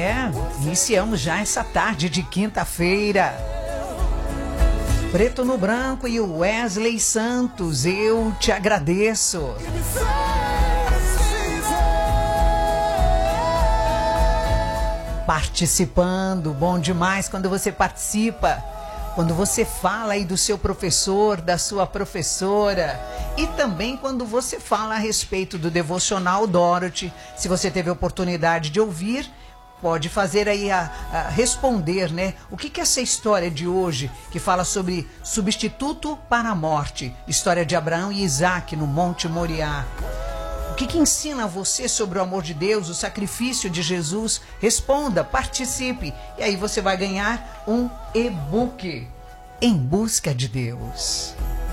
Iniciamos já essa tarde de quinta-feira. Preto no Branco e o Wesley Santos, eu te agradeço. Participando, bom demais quando você participa. Quando você fala aí do seu professor, da sua professora, e também quando você fala a respeito do Devocional Dorothy, se você teve a oportunidade de ouvir, pode fazer aí responder, né? O que é essa história de hoje que fala sobre substituto para a morte? História de Abraão e Isaac no Monte Moriá. O que ensina você sobre o amor de Deus, o sacrifício de Jesus? Responda, participe. E aí você vai ganhar um e-book Em Busca de Deus.